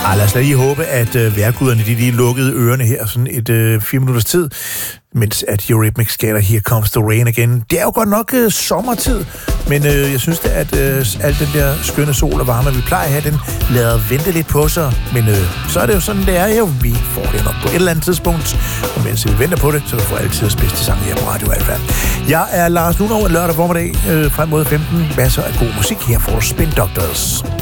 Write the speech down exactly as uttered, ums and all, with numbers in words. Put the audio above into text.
Ej, lad os lige håbe, at øh, vejrguderne de lige lukkede ørerne her sådan et øh, fire minutters tid, mens at Eurythmics skater Here Comes the Rain igen. Det er jo godt nok øh, sommertid, men øh, jeg synes da, at øh, al den der skønne sol og varme, vi plejer at have, den lader vente lidt på sig. Men øh, så er det jo sådan, det er jo. Vi får det nok på et eller andet tidspunkt, og mens vi venter på det, så vi får altid det bedste sang her på Radio Alfa. Jeg er Lars Lunov, lørdag formiddag øh, frem mod femten. Masser af god musik. Her får du Spin Doctors.